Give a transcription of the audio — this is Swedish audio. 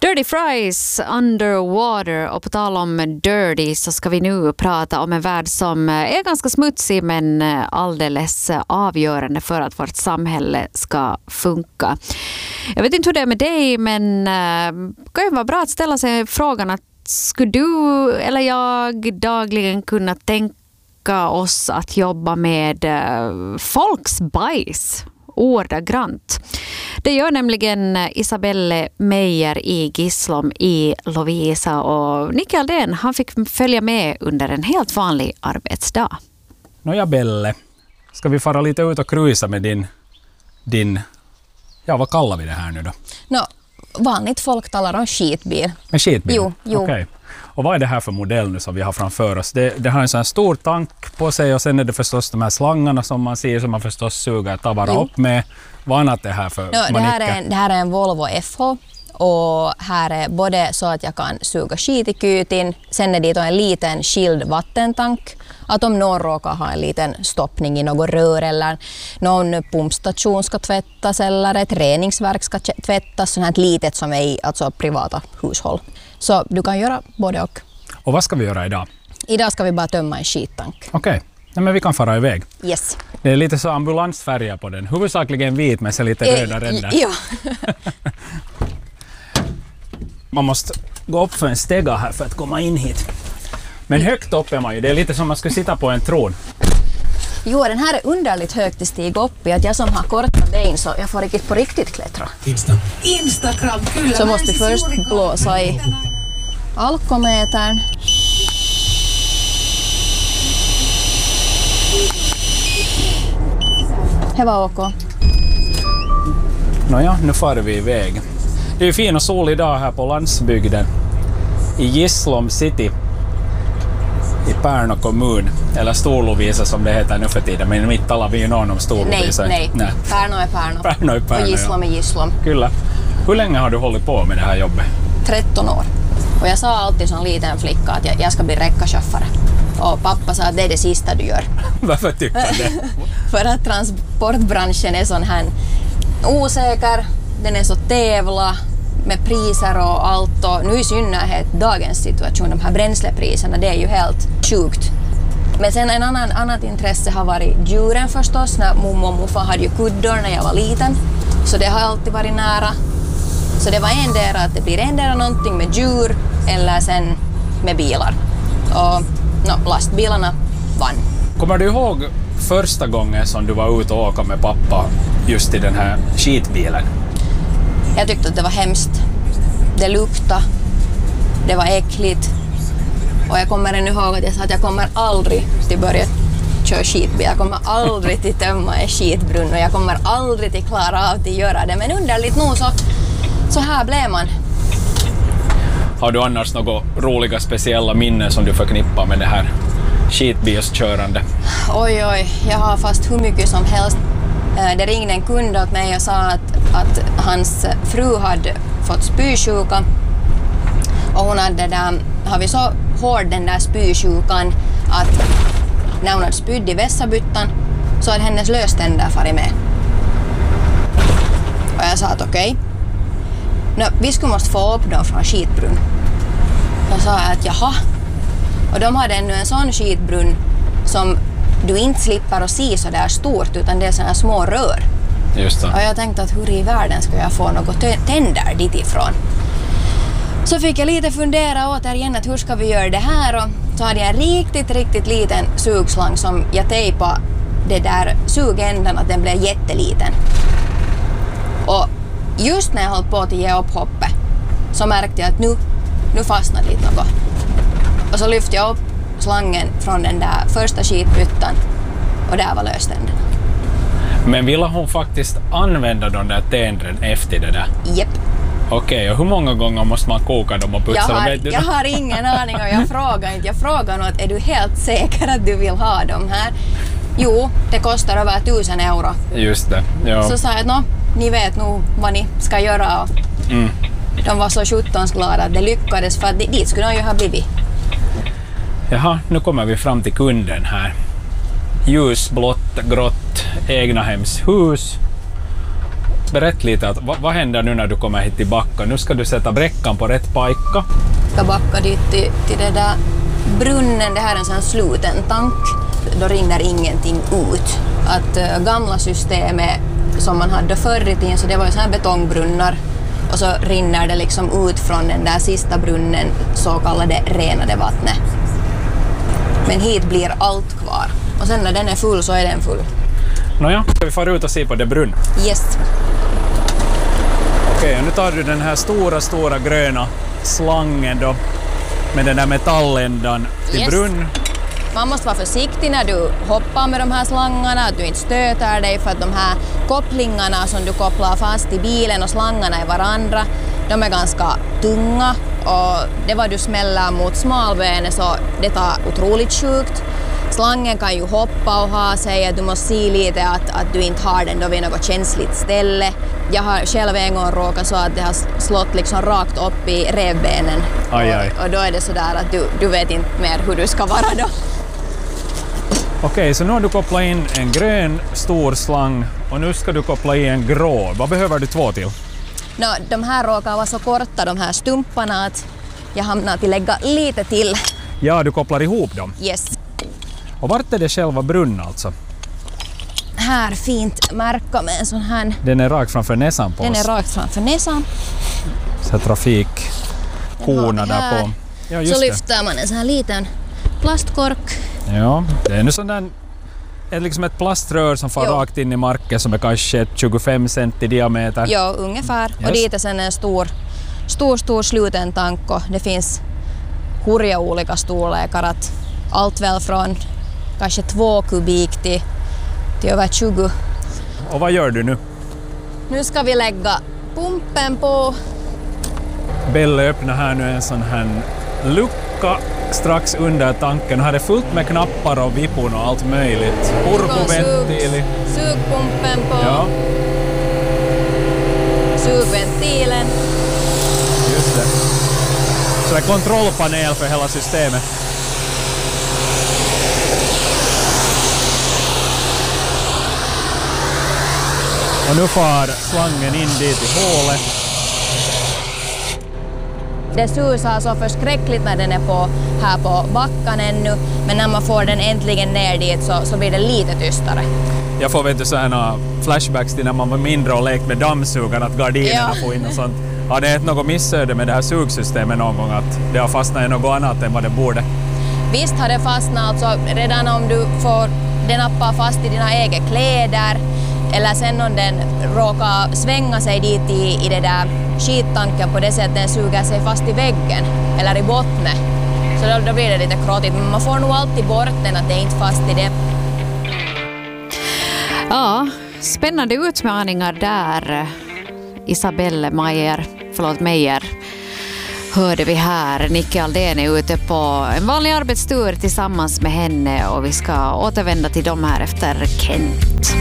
Dirty Fries Underwater, och på tal om dirty så ska vi nu prata om en värld som är ganska smutsig men alldeles avgörande för att vårt samhälle ska funka. Jag vet inte hur det är med dig, men det kan ju vara bra att ställa sig frågan att skulle du eller jag dagligen kunna tänka oss att jobba med folks bajs ordagrant. Det gör nämligen Isabelle Meijer i Gislom i Lovisa, och Nicke Aldén, han fick följa med under en helt vanlig arbetsdag. Nåja Belle, ska vi fara lite ut och cruisa med din ja, vad kallar vi det här nu då? Vanligt folk talar om skitbil. En skitbil? Jo. Okej. Och vad är det här för modell nu som vi har framför oss? Det har en sån här stor tank på sig, och sen är det förstås de här slangarna som man ser, som man förstås suger tavara upp med. Vad annat är det här för det här är en Volvo FH, och här är både så att jag kan suga skit i kytin, sen är det en liten skild vattentank, att om någon råkar ha en liten stoppning i något rör eller någon pumpstation ska tvättas eller ett reningsverk ska tvättas, sånt här litet som är i alltså privata hushåll. Så du kan göra både och. Och vad ska vi göra idag? Idag ska vi bara tömma en skittank. Okej. Nej, men vi kan fara iväg. Yes. Det är lite så ambulansfärja på den. Huvudsakligen vit med så lite röda ränder. Ja. Man måste gå upp för en stega här för att komma in hit. Men högt upp är man ju. Det är lite som man skulle sitta på en tron. Jo, den här är underligt högt att stiga upp i, att jag som har korta ben så jag får inte på riktigt klättra. Instagram, kyllä. Så måste vi först blåsa i alkometern. Det var OK. Nåja, nu far vi iväg. Det är ju fin och solig dag här på landsbygden i Gislom city i Pärnu kommun, eller Storlovisa som det heter nu för tiden, men inte talar vi ju någon om Storlovisa. Nej. Pärnu är Pärnu. Pärnu är Pärnu, och Gislom är Gislom. Kyllä. Hur länge har du hållit på med det här jobbet? 13 år. Och jag sa alltid som liten flicka att jag ska bli räckachaufför. Och pappa sa att det är det sista du gör. Varför tycker du det? För att transportbranschen är sån här osäker, den är så tävla med priser och allt, och nu i synnerhet dagens situation, de här bränslepriserna, det är ju helt sjukt. Men sen en annat intresse har varit djuren förstås, när mommo och morfar hade ju kuddor när jag var liten, så det har alltid varit nära. Så det var endera att det blir endera någonting med djur eller sen med bilar. Och lastbilarna vann. Kommer du ihåg första gången som du var ute och åka med pappa just i den här skitbilen? Jag tyckte att det var hemskt. Det luktade. Det var äckligt. Och jag kommer ännu ihåg att jag sa att jag kommer aldrig till börja köra skitbil. Jag kommer aldrig till tömma en skitbrunn, och jag kommer aldrig till klara av att göra det. Men underligt nog så här blev man. Har du annars några roliga speciella minnen som du förknippar med det här skitbilskörande? Oj, jag har fast hur mycket som helst. Det ringde en kund åt mig och sa att hans fru hade fått spysjuka, och hon hade så hård den där spysjukan att när hon hade spydd i vässabyttan så hade hennes löständer farit med. Och jag sa att okej. Vi skulle måste få upp dem från skitbrunn. Jag sa att jaha. Och de hade ännu en sån skitbrunn som du inte slipper att se så där stort, utan det är såna små rör. Just det. Och jag tänkte att hur i världen ska jag få något tänder dit ifrån. Så fick jag lite fundera återigen att hur ska vi göra det här, och så hade jag en riktigt liten sugslang som jag tejpade det där sugändan att den blev jätteliten. Och just när jag höll på att ge upp hoppet så märkte jag att nu fastnade lite något. Och så lyfte jag upp slangen från den där första skitbyttan, och där var löständen. Men ville hon faktiskt använda de där tändren efter det där? Japp. Okej, och hur många gånger måste man koka dem och putsa dem? Jag har ingen aning, och jag frågar inte. Jag frågar nog att är du helt säker att du vill ha dem här? Jo, det kostar över 1000 euro. Just det, ja. Så sa jag att ni vet nog vad ni ska göra. Och de var så 17-glada att det lyckades, för att dit skulle de ju ha blivit. Jaha, nu kommer vi fram till kunden här. Ljusblått, grått, egnahemshus. berätta lite, att vad händer nu när du kommer hit till Backa? Nu ska du sätta bräckan på rätt pajka. Ska backa dit till det där brunnen, det här är en sån här sluten tank. Då rinner ingenting ut. Att gamla systemet som man hade förr i tiden, så det var ju så här betongbrunnar. Och så rinner det liksom ut från den där sista brunnen, så kallade renade vattnet. Men hit blir allt kvar. Och sen när den är full så är den full. Nåja, ska vi fara ut och se på det brunn? Yes. Okej, och nu tar du den här stora gröna slangen då med den där metalländan till brunn. Man måste vara försiktig när du hoppar med de här slangarna, att du inte stöter dig, för att de här kopplingarna som du kopplar fast i bilen och slangarna i varandra, de är ganska tunga, och det var du smäller mot smalbenet så det tar otroligt sjukt. Slangen kan ju hoppa och ha sig, att du måste se lite att du inte har den då vid något känsligt ställe. Jag har själv en gång råkat så att det har slått liksom rakt upp i revbenen. Aj. Och då är det sådär att du vet inte mer hur du ska vara då. Okej, så nu har du kopplat in en grön stor slang och nu ska du koppla i en grå. Vad behöver du två till? De här råkar vara så korta, de här stumparna, att jag hamnar att lägga lite till. Ja, du kopplar ihop dem. Yes. Och vart är det själva brunn alltså? Här fint märka med en sån här. Den är rakt framför näsan på oss. Den är rakt framför näsan. Så här trafikhona där på. Ja, just så det. lyfter man en sån här liten plastkork. Ja, det är nu sån där, liksom ett plaströr som far rakt in i marken som är kanske 25 cent i diameter. Ja, ungefär. Yes. Och dit är sen en stor sluten tank, och det finns hurja olika storlekar, att allt väl från kanske 2 kubik till över 20. Och vad gör du nu? Nu ska vi lägga pumpen på. Belle öppnar här nu en sån här lucka strax under tanken. Här är fullt med knappar och vippor och allt möjligt. Turboventil. Sugpumpen på. Ja. Sugventilen. Just det. Så det är kontrollpanel för hela systemet. Och nu far slangen in dit i hålet. Det susar så förskräckligt när den är här på backan ännu, men när man får den äntligen ner dit så blir det lite tystare. Jag får sådana flashbacks till när man var mindre och lekt med dammsugaren, att gardinerna får in och sånt. Har det något missöde med det här sugsystemet någon gång, att det har fastnat i något annat än vad det borde? Visst har det fastnat, alltså redan om du får den nappar fast i dina egna kläder, eller sen om den råkar svänga sig dit i det där skittanken på det sättet den suger sig fast i väggen eller i bottnet. Så då blir det lite krottigt, men man får nog alltid bort den, att det är inte fast i det. Ja, spännande utmaningar där. Isabelle Meijer hörde vi här. Nicke Aldén är ute på en vanlig arbetstur tillsammans med henne, och vi ska återvända till dem här efter Kent.